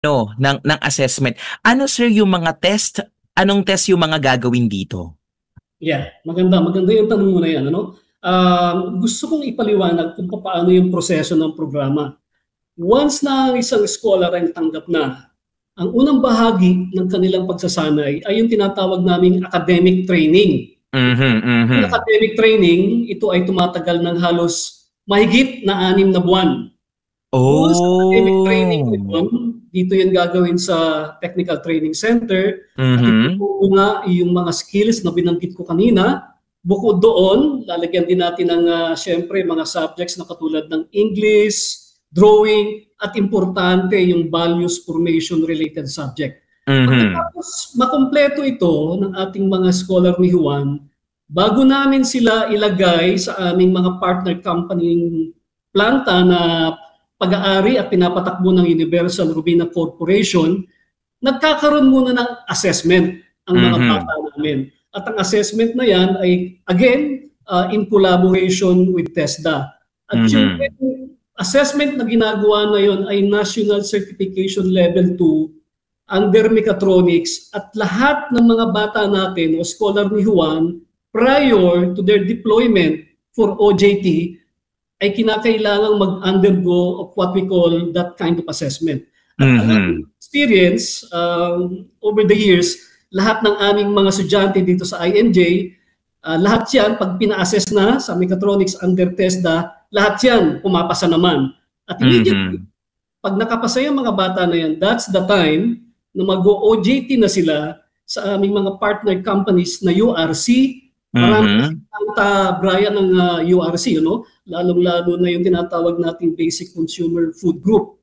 no, ng assessment. Ano sir yung mga test? Anong test yung mga gagawin dito? Yeah, maganda yung tanong mo na yan. Ano? Gusto kong ipaliwanag kung paano yung proseso ng programa. Once na ang isang scholar ay tanggap na, ang unang bahagi ng kanilang pagsasanay ay yung tinatawag naming academic training. Mhm, Yung mhm. academic training, ito ay tumatagal ng halos mahigit na 6 na buwan. Doon sa academic training na Oh. yun, dito yan gagawin sa Technical Training Center at Mhm. ituturo nga yung mga skills na binanggit ko kanina. Bukod doon, lalagyan din natin ng syempre mga subjects na katulad ng English, drawing, at importante yung values formation related subject. Mhm. Pagkatapos makumpleto ito ng ating mga scholar ni Juan, bago namin sila ilagay sa aming mga partner company planta na pag-aari at pinapatakbo ng Universal Robina Corporation, nagkakaroon muna ng assessment ang mga bata Mhm. namin. At ang assessment na yan ay, again, in collaboration with TESDA. At yung Mhm. assessment na ginagawa na yon ay National Certification Level 2 under mechatronics at lahat ng mga bata natin o scholar ni Juan prior to their deployment for OJT ay kinakailangang mag-undergo of what we call that kind of assessment. At ang aming Mhm. experience over the years, lahat ng aming mga estudyante dito sa INJ, lahat yan, pag pina-assess na sa mechatronics under TESDA, lahat yan pumapasa naman. At immediately, Mhm. pag nakapasa yung mga bata na yan, that's the time na mag-OJT na sila sa aming mga partner companies na URC. Marami na Mhm. silang Brian ng URC, no? Lalong-lalo na yung tinatawag nating Basic Consumer Food Group.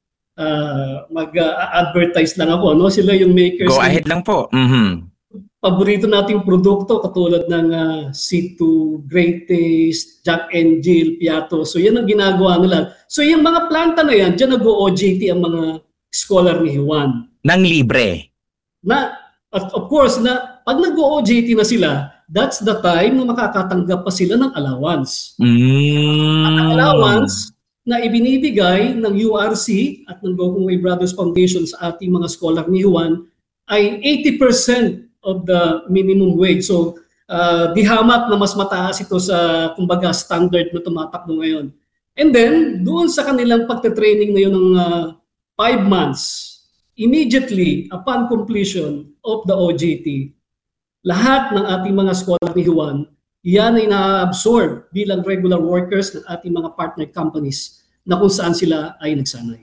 Mag-advertise lang ako, no? Sila yung makers Go ng ahead lang po. Mhm. paborito nating produkto katulad ng C2, Great Taste, Jack and Jill, Piato. So yan ang ginagawa nila. So yung mga planta na yan, dyan nag-OJT ang mga scholar ni Juan. Nang libre. Na, at of course, na pag nag-OJT na sila, that's the time na makakatanggap pa sila ng allowance. At ang Mm. allowance na ibinibigay ng URC at ng Gokongwei Brothers Foundation sa ating mga scholar ni Juan ay 80% of the minimum wage. So, di hamak na mas mataas ito sa, kumbaga, standard na tumatakbo ngayon. And then, doon sa kanilang pagte-training na yun ng 5 months, immediately upon completion of the OJT, lahat ng ating mga scholar ni Juan, yan ay na-absorb bilang regular workers ng ating mga partner companies na kung saan sila ay nagsanay.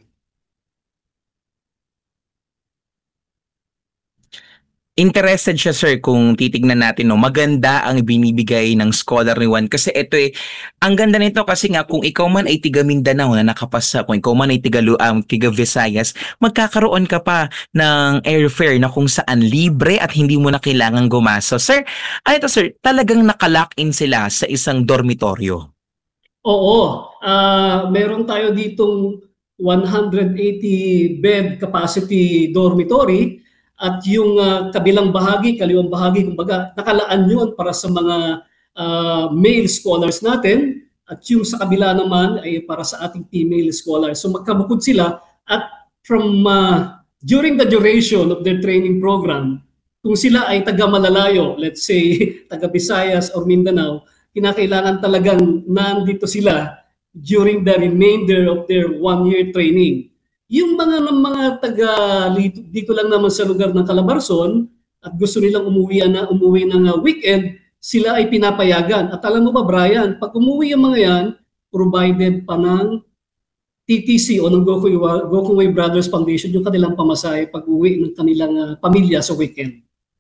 Interested siya sir kung titignan natin no, maganda ang binibigay ng scholar ni Juan kasi ito ang ganda nito kasi nga kung ikaw man ay tiga Mindanao na nakapasa, kung ikaw man ay tiga Visayas, magkakaroon ka pa ng airfare na kung saan libre at hindi mo na kailangang gumastos. Sir, ito sir, talagang nakalock in sila sa isang dormitoryo. Oo, meron tayo ditong 180 bed capacity dormitory at yung kabilang bahagi, kaliwang bahagi, kumbaga, nakalaan yun para sa mga male scholars natin at yung sa kabila naman ay para sa ating female scholars. So magkabukod sila at from during the duration of their training program, kung sila ay taga Malalayo, let's say taga Visayas or Mindanao, kinakailangan talagang nandito sila during the remainder of their 1 year training. Yung mga taga dito lang naman sa lugar ng Calabarzon at gusto nilang umuwi ng weekend, sila ay pinapayagan. At alam mo ba Brian, pag umuwi yung mga yan, provided pa ng TTC o ng Gokongwei Brothers Foundation yung kanilang pamasahe pag uwi ng kanilang pamilya sa weekend.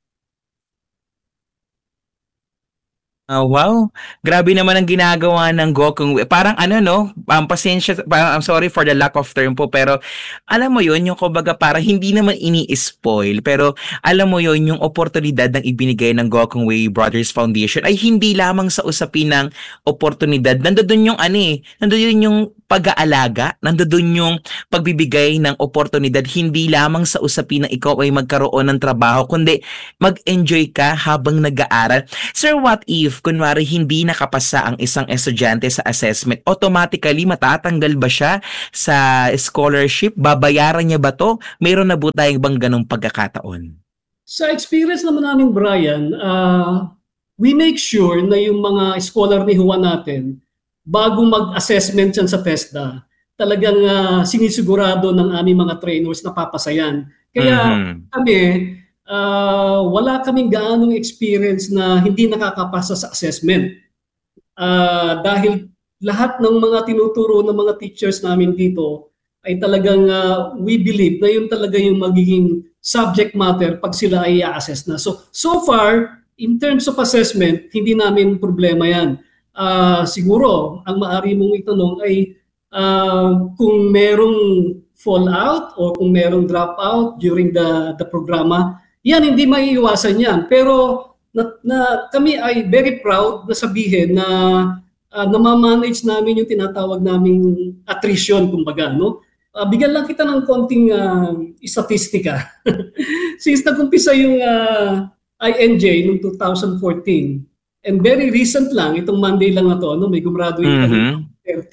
Wow, grabe naman ang ginagawa ng Gokong. Parang ano no, pasensya, I'm sorry for the lack of term po, pero alam mo yun, yung kumbaga parang hindi naman ini-spoil, pero alam mo yun, yung oportunidad ng ibinigay ng Gokong Way Brothers Foundation ay hindi lamang sa usapin ng oportunidad. Nandoon yung ano nandoon yung pag-aalaga, nandoon yung pagbibigay ng oportunidad hindi lamang sa usapin na ikaw ay magkaroon ng trabaho, kundi mag-enjoy ka habang nag-aaral. Sir, what if, kunwari, hindi nakapasa ang isang estudyante sa assessment, automatically matatanggal ba siya sa scholarship? Babayaran niya ba to? Mayroon na ba tayong bang ganong pagkakataon? Sa experience naman namin, Brian, we make sure na yung mga scholar ni Juan natin, bago mag-assessment yan sa TESDA, talagang sinisigurado ng aming mga trainers na papasayan. Kaya kami, wala kaming gaanong experience na hindi nakakapasa sa assessment. Dahil lahat ng mga tinuturo ng mga teachers namin dito ay talagang we believe na yun talaga yung magiging subject matter pag sila ay i-assess na. So far, in terms of assessment, hindi namin problema yan. Siguro, ang maaari mong itanong ay kung merong fallout o kung merong dropout during the programa, yan, hindi maiiwasan yan. Pero kami ay very proud na sabihin na namamanage namin yung tinatawag naming attrition, kumbaga, no? Bigyan lang kita ng konting statistika. Since nag-umpisa yung INJ noong 2014, and very recent lang, itong Monday lang na to, may gumraduate kami 34.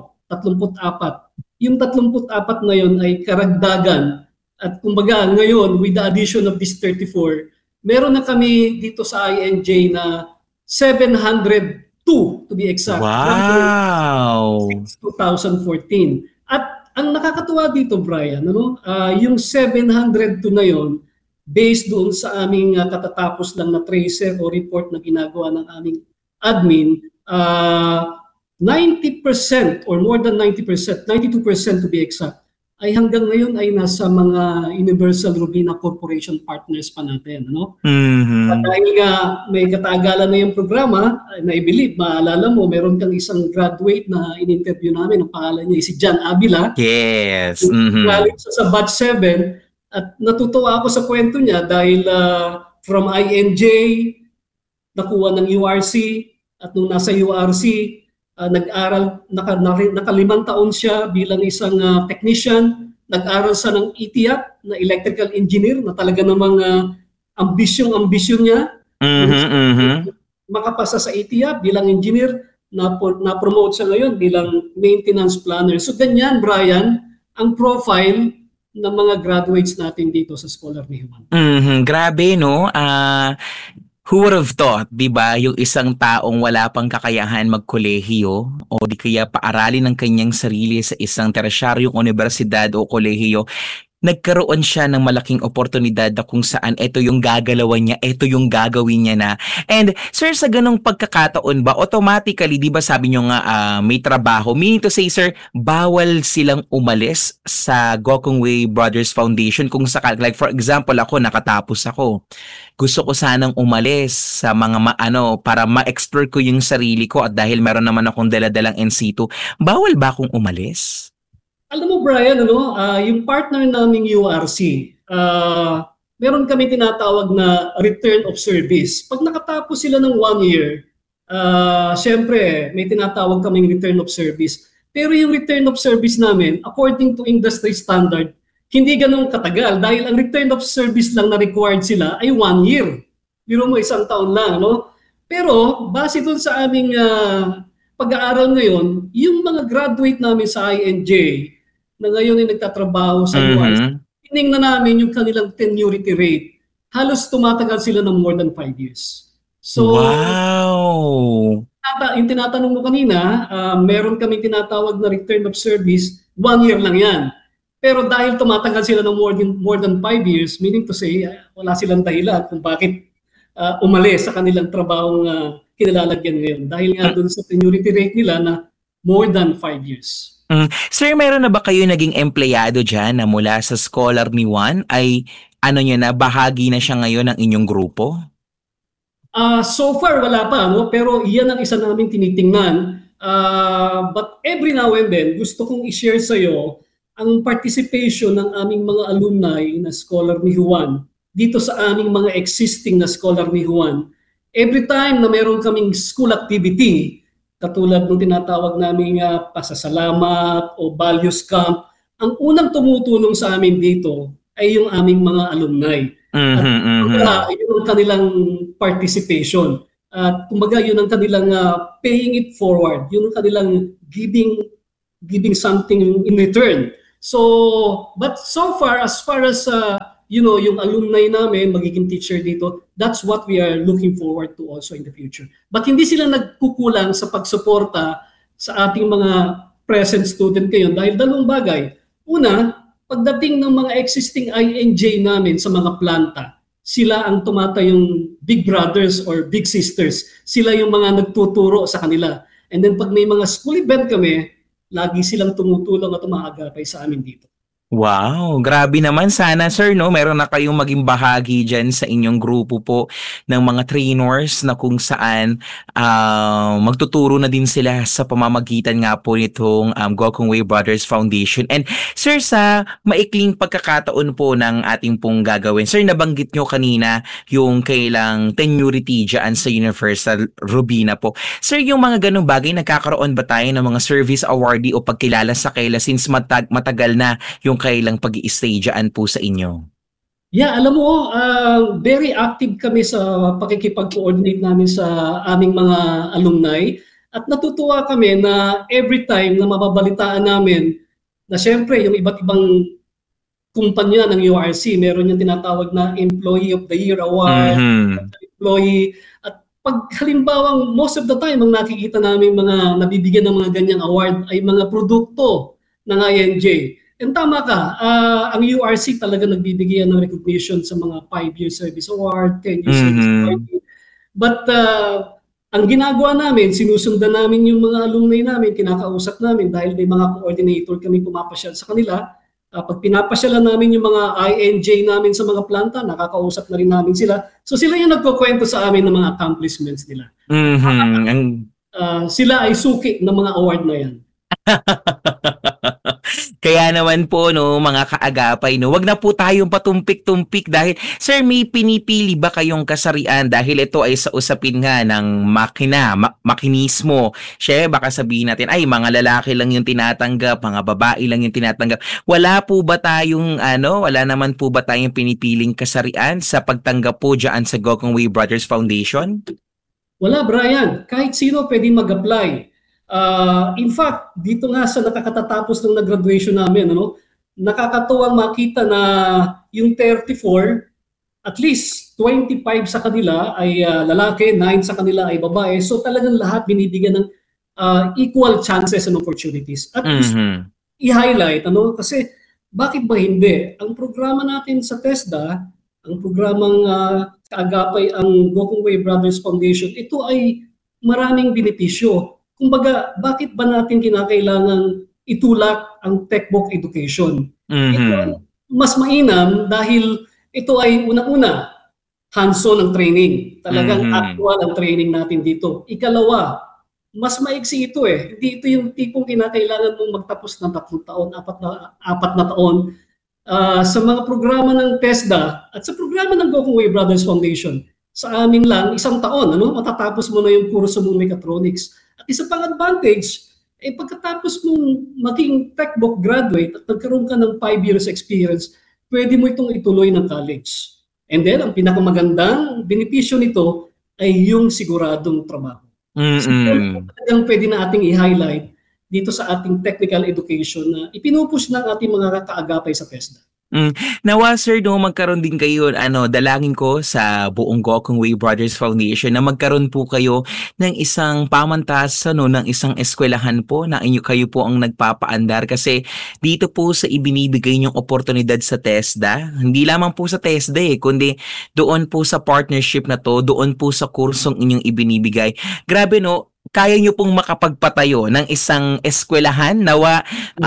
Yung 34 na yun ay karagdagan. At kumbaga ngayon, with the addition of this 34, meron na kami dito sa INJ na 702 to be exact. Wow! Since 2014. At ang nakakatuwa dito, Brian, yung 702 na yon, based doon sa aming katatapos lang na tracer o report na ginagawa ng aming admin, 90% or more than 90%, 92% to be exact, ay hanggang ngayon ay nasa mga Universal Robina Corporation partners pa natin. Dahil nga may katagalan na yung programa, na i-believe, maalala mo, meron kang isang graduate na in-interview namin, ang pangalan niya si John Avila. Yes. Galing siya sa batch 7 at natutuwa ako sa kwento niya dahil from INJ, nakuha ng URC at nung nasa URC, nag-aral, naka 5 taon siya bilang isang technician, nag-aral siya ng ETIAP na electrical engineer na talaga namang ambisyon niya. Makapasa sa ETIAP bilang engineer, na-promote siya ngayon bilang maintenance planner. So ganyan, Brian, ang profile ng mga graduates natin dito sa Scholar ni Juan. Grabe, no? Who would have thought, di ba, yung isang taong wala pang kakayahan magkolehiyo o di kaya paaralin ng kanyang sarili sa isang tersyaryong universidad o kolehiyo, nagkaroon siya ng malaking oportunidad na kung saan ito yung gagalawan niya, ito yung gagawin niya na. And sir, sa ganong pagkakataon ba, automatically, di ba sabi niyo nga may trabaho, meaning to say sir, bawal silang umalis sa Gokong Wei Brothers Foundation kung sakali, like for example ako, nakatapos ako. Gusto ko sanang umalis sa mga para ma-explore ko yung sarili ko at dahil meron naman akong daladalang NC2, bawal ba akong umalis? Alam mo, Brian, yung partner naming URC, meron kami tinatawag na return of service. Pag nakatapos sila ng 1 year, syempre, may tinatawag kaming return of service. Pero yung return of service namin, according to industry standard, hindi ganun katagal dahil ang return of service lang na required sila ay 1 year. Biro mo, 1 taon lang, no? Pero, base dun sa aming pag-aaral ngayon, yung mga graduate namin sa INJ, na ngayon ay nagtatrabaho sa URC, tinignan namin yung kanilang tenurity rate. Halos tumatagal sila ng more than 5 years. So, wow! Yung tinatanong mo kanina, meron kami tinatawag na return of service, 1 year lang yan. Pero dahil tumatagal sila ng more than 5 years, meaning to say, wala silang dahilan kung bakit umalis sa kanilang trabaho kinalalagyan ngayon. Dahil nga doon sa tenurity rate nila na more than 5 years. Sir, meron na ba kayo naging empleyado dyan na mula sa Scholar ni Juan ay bahagi na siya ngayon ng inyong grupo? So far, wala pa, no? Pero iyan ang isa namin tinitingnan. But every now and then, gusto kong i-share sa iyo ang participation ng aming mga alumni na Scholar ni Juan dito sa aming mga existing na Scholar ni Juan. Every time na meron kaming school activity, katulad ng tinatawag naming pasasalamat o values camp, ang unang tumutulong sa amin dito ay yung aming mga alumni. At Mhm, kumbaga, mhm. yun ang kanilang participation. At kumbaga, yun ang kanilang paying it forward. Yun ang kanilang giving something in return. So, but so far, as far as yung alumni namin, magiging teacher dito, that's what we are looking forward to also in the future. But hindi sila nagkukulang sa pagsuporta sa ating mga present student ngayon dahil dalawang bagay. Una, pagdating ng mga existing INJ namin sa mga planta, sila ang tumatayong big brothers or big sisters. Sila yung mga nagtuturo sa kanila. And then pag may mga school event kami, lagi silang tumutulong at umaagapay sa amin dito. Wow, grabe naman. Sana sir, no, meron na kayong maging bahagi dyan sa inyong grupo po ng mga trainers na kung saan magtuturo na din sila sa pamamagitan nga po nitong Gokong Way Brothers Foundation. And sir, sa maikling pagkakataon po ng ating pong gagawin, sir, nabanggit nyo kanina yung kailang tenuity dyan sa Universal Robina po. Sir, yung mga ganong bagay, nagkakaroon ba tayo ng mga service awardee o pagkilala sa kaila since matagal na yung kailang pag-i-stay dyan po sa inyo? Yeah, alam mo, very active kami sa pakikipag-coordinate namin sa aming mga alumni at natutuwa kami na every time na mababalitaan namin na siyempre yung iba't ibang kumpanya ng URC, meron yung tinatawag na Employee of the Year Award, employee, at pag halimbawang most of the time ang nakikita namin mga nabibigyan ng mga ganyang award ay mga produkto ng INJ. And tama ka, ang URC talaga nagbibigay ng recognition sa mga 5-year service award, 10-year service award. But ang ginagawa namin, sinusundan namin yung mga alumni namin, kinakausap namin dahil may mga coordinator kami pumapasyal sa kanila. Pag pinapasyalan namin yung mga INJ namin sa mga planta, nakakausap na rin namin sila. So sila yung nagkukwento sa amin ng mga accomplishments nila. Sila ay suki ng mga award na yan. Kaya naman po, no, mga kaagapay, no, wag na po tayong patumpik-tumpik dahil, sir, may pinipili ba kayong kasarian dahil ito ay sa usapin nga ng makinismo. Siya, baka sabihin natin, ay, mga lalaki lang yung tinatanggap, mga babae lang yung tinatanggap. Wala po ba tayong, wala naman po ba tayong pinipiling kasarian sa pagtanggap po dyan sa Gokong Way Brothers Foundation? Wala, Brian. Kahit sino pwede mag-apply. In fact, dito nga sa nakakatatapos ng graduation namin, nakakatuwang makita na yung 34, at least 25 sa kanila ay lalaki, 9 sa kanila ay babae. So talagang lahat binibigyan ng equal chances and opportunities. At i-highlight, kasi bakit ba hindi? Ang programa natin sa TESDA, ang programang kaagapay ang Gokong Way Brothers Foundation, ito ay maraming benepisyo. Kumbaga, bakit ba natin kinakailangan itulak ang textbook education? Ito mas mainam dahil ito ay unang-una, hands-on ang training. Talagang actual ang training natin dito. Ikalawa, mas maiksi ito eh. Hindi ito yung tipong kinakailangan mong magtapos ng 3 taon, 4 na taon. Sa mga programa ng TESDA at sa programa ng Gokong Way Brothers Foundation, sa amin lang, 1 taon, matatapos mo na yung kurso mong mechatronics. At isa pang advantage, pagkatapos mong maging textbook graduate at nagkaroon ka ng 5 years experience, pwede mo itong ituloy ng college. And then, ang pinakamagandang benepisyo nito ay yung siguradong trabaho. So, talagang pwede na ating i-highlight dito sa ating technical education na ipinupush ng ating mga kaagapay sa TESDA. Nawa sir, no, magkaroon din kayo, dalangin ko sa buong Gokong Way Brothers Foundation na magkaroon po kayo ng isang pamantasan, ng isang eskwelahan po na kayo po ang nagpapaandar kasi dito po sa ibinibigay niyong oportunidad sa TESDA, hindi lamang po sa TESDA kundi doon po sa partnership na to, doon po sa kursong inyong ibinibigay. Grabe, no, kaya nyo pong makapagpatayo ng isang eskwelahan. Nawa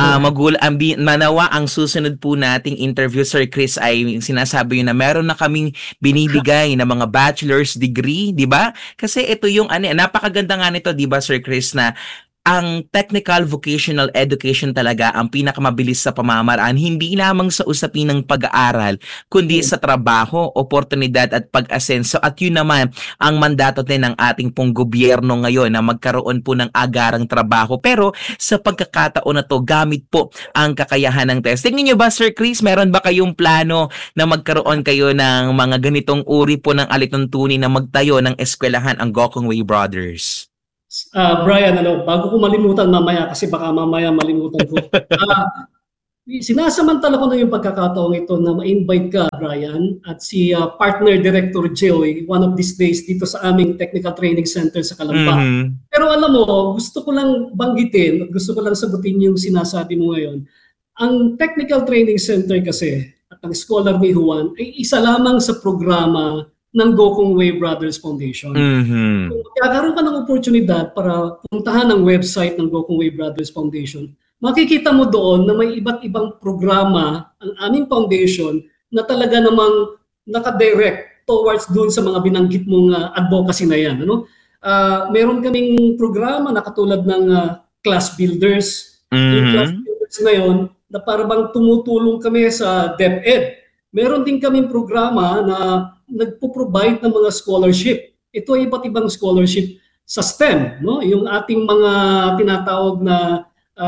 manawa ang susunod po nating interview, Sir Chris, ay sinasabi yun na meron na kaming binibigay na mga bachelor's degree, di ba? Kasi ito yung napakaganda nga nito, di ba, Sir Chris, na ang technical vocational education talaga ang pinakamabilis sa pamamaraan, hindi lamang sa usapin ng pag-aaral, kundi sa trabaho, oportunidad at pag-asenso. At yun naman ang mandato din ng ating pong gobyerno ngayon na magkaroon po ng agarang trabaho. Pero sa pagkakataon na to, gamit po ang kakayahan ng test. Tingin nyo ba, Sir Chris, meron ba kayong plano na magkaroon kayo ng mga ganitong uri po ng alituntunin na magtayo ng eskwelahan ang Gokong Wei Brothers? Brian, bago ko malimutan mamaya kasi baka mamaya malimutan ko. Sinasamantala ko na yung pagkakataong ito na ma-invite ka, Brian, at si partner Director Joey, one of these days dito sa aming Technical Training Center sa Calamba. Pero alam mo, gusto ko lang banggitin at gusto ko lang sagutin yung sinasabi mo ngayon. Ang Technical Training Center kasi at ang Scholar ni Juan ay isa lamang sa programa ng Gokong Wei Brothers Foundation. Kung magkakaroon ka ng oportunidad para puntahan ang website ng Gokong Wei Brothers Foundation, makikita mo doon na may iba't ibang programa ang aming foundation na talaga namang nakadirect towards doon sa mga binanggit mong advocacy na yan. Meron kaming programa na katulad ng class builders. Yung class builders na yun, na parang tumutulong kami sa DepEd. Meron din kaming programa na nagpo-provide ng mga scholarship. Ito ay iba't ibang scholarship sa STEM, yung ating mga tinatawag na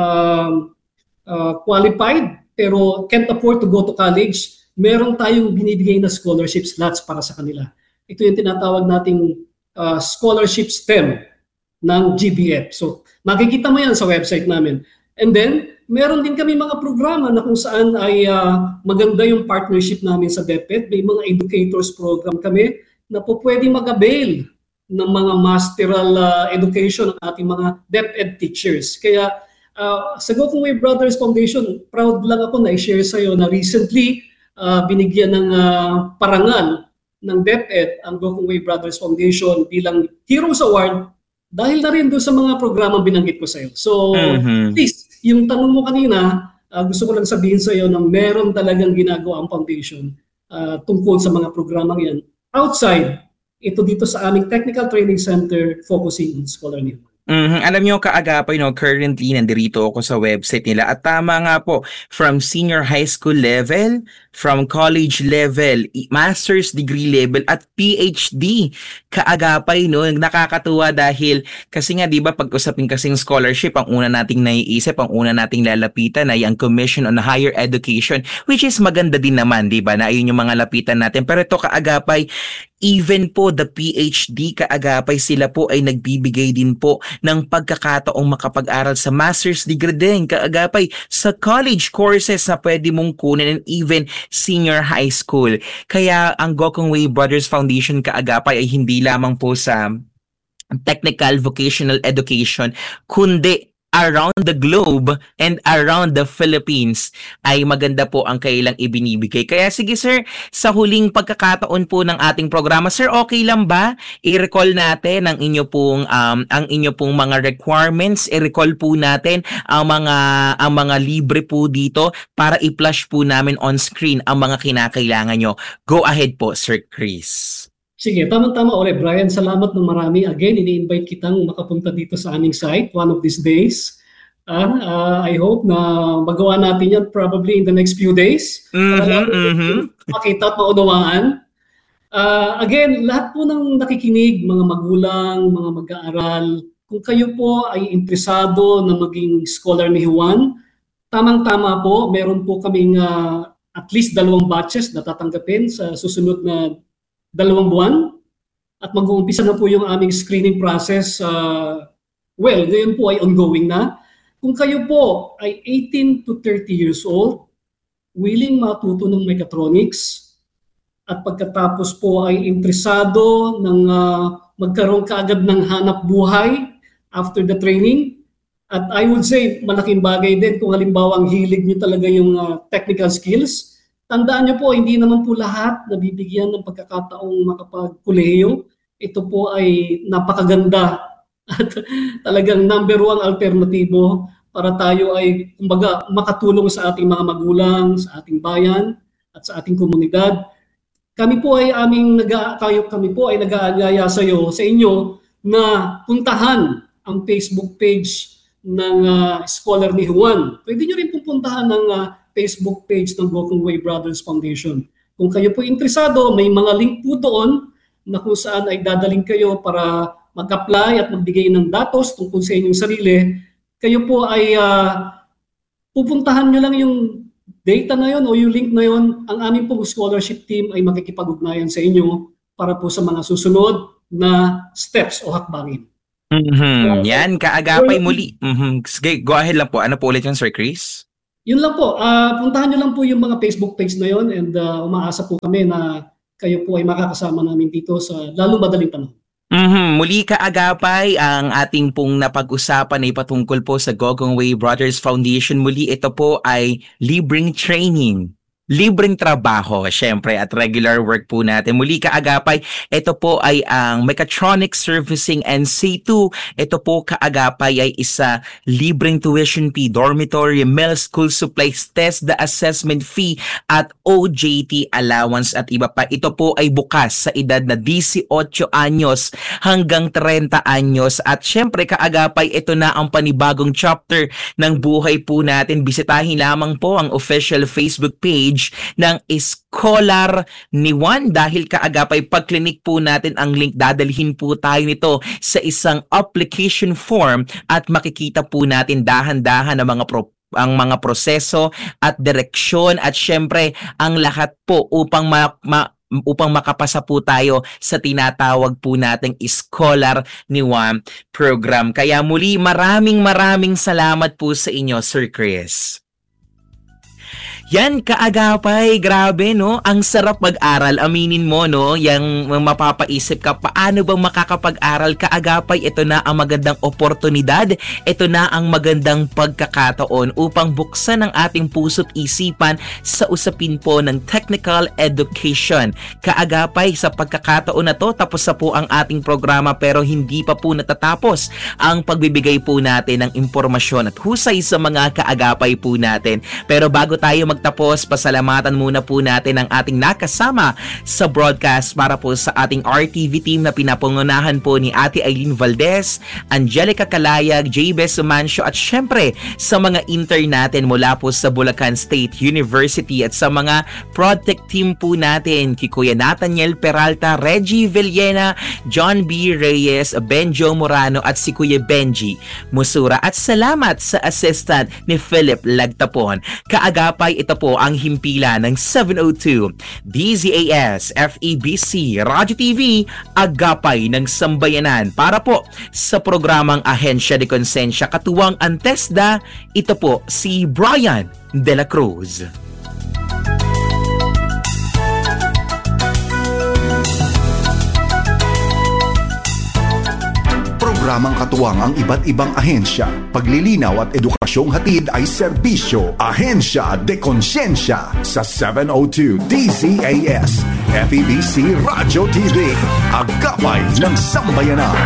qualified pero can't afford to go to college, meron tayong binibigay na scholarship slots para sa kanila. Ito yung tinatawag nating scholarship STEM ng GBF. So makikita mo yan sa website namin. And then, meron din kami mga programa na kung saan ay maganda yung partnership namin sa DepEd. May mga educators program kami na po pwede mag-avail ng mga masteral education ng ating mga DepEd teachers. Kaya sa Gokong Wei Brothers Foundation, proud lang ako na i-share sa iyo na recently binigyan ng parangal ng DepEd ang Gokong Wei Brothers Foundation bilang Heroes Award dahil na rin doon sa mga programang binanggit ko sa iyo. So, please, yung tanong mo kanina, gusto ko lang sabihin sa iyo na meron talagang ginagawa ang foundation tungkol sa mga programang yan. Outside, ito dito sa aming Technical Training Center focusing on scholarly. Alam nyo kaagapay, currently nandito ako sa website nila at tama nga po, from senior high school level, from college level, master's degree level at PhD. Kaagapay, nakakatuwa dahil kasi nga 'di ba pag usapin kasing scholarship, ang una nating naiisip, ang una nating lalapitan ay ang Commission on Higher Education, which is maganda din naman, 'di ba? Na ayun yung mga lapitan natin. Pero ito kaagapay, even po the PhD kaagapay, sila po ay nagbibigay din po ng pagkakataong makapag-aral sa master's degree din kaagapay sa college courses na pwede mong kunin and even senior high school. Kaya ang Gokong Wei Brothers Foundation kaagapay ay hindi lamang po sa technical vocational education, kundi around the globe and around the Philippines ay maganda po ang kailang ibinibigay. Kaya sige sir, sa huling pagkakataon po ng ating programa, sir, okay lang ba i-recall natin ang inyo pong mga requirements, i-recall po natin ang mga libre po dito para i-flash po namin on screen ang mga kinakailangan nyo. Go ahead po, Sir Chris. Sige, tama-tama ulit, Brian. Salamat ng marami. Again, ini-invite kitang makapunta dito sa aming site one of these days. I hope na magawa natin yan probably in the next few days. Makita at maunawaan. Again, lahat po ng nakikinig, mga magulang, mga mag-aaral, kung kayo po ay interesado na maging scholar ni Juan, tamang-tama po, meron po kaming at least 2 batches na tatanggapin sa susunod na 2 buwan at mag-uumpisa na po yung aming screening process. Ngayon po ay ongoing na. Kung kayo po ay 18 to 30 years old, willing matuto ng mechatronics, at pagkatapos po ay interesado ng magkaroon kaagad ng hanap buhay after the training, at I would say malaking bagay din kung halimbawa ang hilig nyo talaga yung technical skills. Tandaan niyo po, hindi naman po lahat nabibigyan ng pagkakataong makapagkolehiyo. Ito po ay napakaganda at talagang number 1 alternatibo para tayo ay kumbaga makatulong sa ating mga magulang, sa ating bayan at sa ating komunidad. Kami po ay nag-aanyaya sa inyo na puntahan ang Facebook page ng scholar ni Juan. Pwede nyo rin pupuntahan ng Facebook page ng Gokong Way Brothers Foundation. Kung kayo po interesado, may mga link po doon na kung saan ay dadaling kayo para mag-apply at magbigay ng datos tungkol sa inyong sarili. Kayo po ay pupuntahan nyo lang yung data na yon o yung link na yon. Ang aming pong scholarship team ay makikipag-ugnayan sa inyo para po sa mga susunod na steps o hakbangin. Yan, kaagapay muli. Sige, go ahead lang po. Ano po ulit yun, Sir Chris? Yun lang po. Puntahan nyo lang po yung mga Facebook page na yon and umaasa po kami na kayo po ay makakasama namin dito sa lalo madaling panahon. Muli kaagapay ang ating pong napag-usapan ay patungkol po sa Gokong Way Brothers Foundation. Muli ito po ay libreng training, libreng trabaho, syempre, at regular work po natin. Muli kaagapay, ito po ay ang Mechatronic Servicing and C2. Ito po kaagapay ay isa libreng tuition fee, dormitory, meal, school supplies, test, the assessment fee, at OJT allowance at iba pa. Ito po ay bukas sa edad na 18 anyos hanggang 30 anyos. At syempre kaagapay, ito na ang panibagong chapter ng buhay po natin. Bisitahin lamang po ang official Facebook page ng Scholar ni Juan dahil kaagapay pag-clinic po natin ang link, dadalhin po tayo nito sa isang application form at makikita po natin dahan-dahan ang mga proseso at direksyon at syempre ang lahat po upang upang makapasa po tayo sa tinatawag po nating Scholar ni Juan program. Kaya muli maraming salamat po sa inyo, Sir Chris. Yan, kaagapay, grabe, no? Ang sarap mag-aral, aminin mo, no? Yang mapapaisip ka, paano bang makakapag-aral? Kaagapay, ito na ang magandang oportunidad, ito na ang magandang pagkakataon upang buksan ang ating puso't isipan sa usapin po ng technical education. Kaagapay, sa pagkakataon na to, tapos na po ang ating programa pero hindi pa po natatapos ang pagbibigay po natin ng impormasyon at husay sa mga kaagapay po natin. Pero bago tayo magtapos, pasalamatan muna po natin ang ating nakasama sa broadcast para po sa ating RTV team na pinapangunahan po ni Ate Eileen Valdez, Angelica Calayag, J.B.S. Sumancio at syempre sa mga intern natin mula po sa Bulacan State University at sa mga Prodtech team po natin, Kuya Nathaniel Peralta, Reggie Villena, John B. Reyes, Benjo Morano at si Kuya Benji Musura. At salamat sa assistant ni Philip Lagtapon. Kaagapay, ito po ang himpilan ng 702 DZAS FEBC Radio TV, Agapay ng Sambayanan para po sa programang Ahensya de Konsensya katuwang ang TESDA. Ito po si Brian De La Cruz. Programang katuwang ang iba't ibang ahensya. Paglilinaw at edukasyong hatid ay serbisyo. Ahensya de Konsensya sa 702 DZAS FEBC Radio TV. Agapay ng Sambayanan.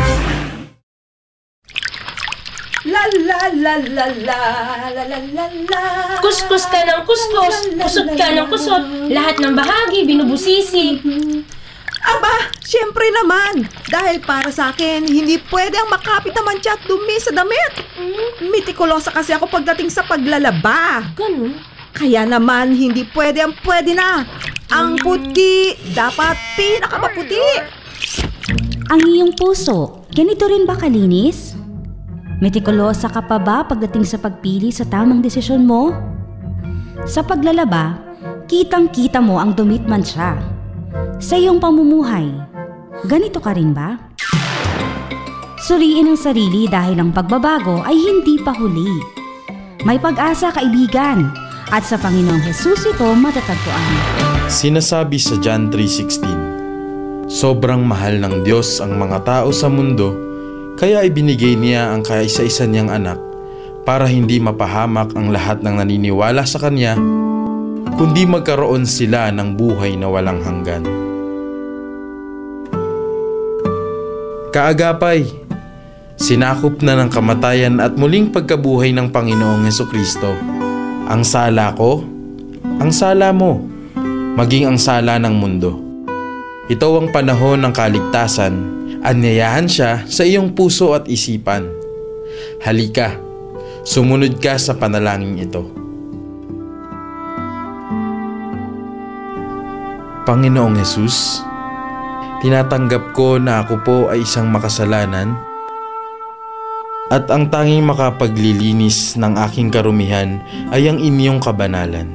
La la la la la la la la la. Kuskus ka ng kuskus, kusot ka ng kusot, lahat ng bahagi binubusisi. Aba, syempre naman. Dahil para sa akin, hindi pwede ang makapit na mantsa at dumi sa damit. Mitikulosa kasi ako pagdating sa paglalaba. Ganun? Kaya naman, hindi pwede ang pwede na. Ang puti, dapat pinakamaputi. Ang iyong puso, ganito rin ba kalinis? Mitikulosa ka pa ba pagdating sa pagpili sa tamang desisyon mo? Sa paglalaba, kitang-kita mo ang dumit mantsa. Sa iyong pamumuhay, ganito ka rin ba? Suriin ang sarili dahil ang pagbabago ay hindi pa huli. May pag-asa, kaibigan, at sa Panginoong Hesus ito matatagpuan. Sinasabi sa John 3:16, sobrang mahal ng Diyos ang mga tao sa mundo, kaya ibinigay niya ang kaisa-isa niyang anak para hindi mapahamak ang lahat ng naniniwala sa Kanya, kundi magkaroon sila ng buhay na walang hanggan. Kaagapay, sinakop na ng kamatayan at muling pagkabuhay ng Panginoong Hesukristo ang sala ko, ang sala mo, maging ang sala ng mundo. Ito ang panahon ng kaligtasan. Anyayahan siya sa iyong puso at isipan. Halika, sumunod ka sa panalangin ito. Panginoong Hesus, tinatanggap ko na ako po ay isang makasalanan at ang tanging makapaglilinis ng aking karumihan ay ang inyong kabanalan.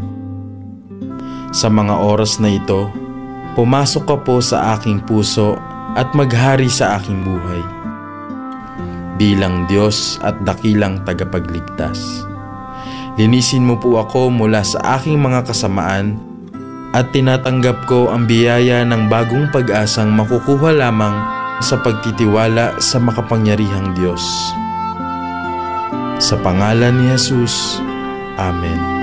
Sa mga oras na ito, pumasok ka po sa aking puso at maghari sa aking buhay. Bilang Diyos at dakilang tagapagligtas. Linisin mo po ako mula sa aking mga kasamaan at tinatanggap ko ang biyaya ng bagong pag-asang makukuha lamang sa pagtitiwala sa makapangyarihang Diyos. Sa pangalan ni Jesus, Amen.